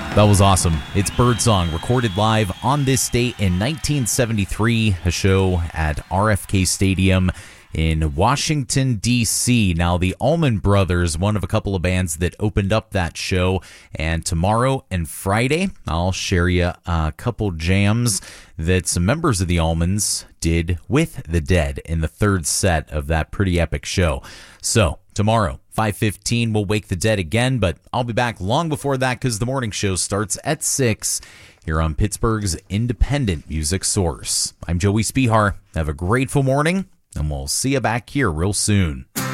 That was awesome. It's Birdsong, recorded live on this date in 1973, a show at RFK Stadium in Washington, D.C. Now, the Allman Brothers, one of a couple of bands that opened up that show, and tomorrow and Friday, I'll share you a couple jams that some members of the Allmans did with the Dead in the third set of that pretty epic show. So, tomorrow, 5:15, we'll wake the dead again, but I'll be back long before that because the morning show starts at 6 here on Pittsburgh's independent music source. I'm Joey Spihar. Have a grateful morning, and we'll see you back here real soon.